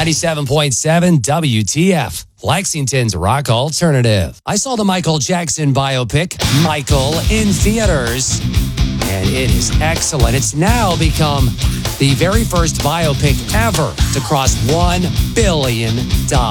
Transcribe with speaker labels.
Speaker 1: 97.7 WTF, Lexington's rock alternative. I saw the Michael Jackson biopic, Michael, in theaters, and it is excellent. It's now become the very first biopic ever to cross $1 billion.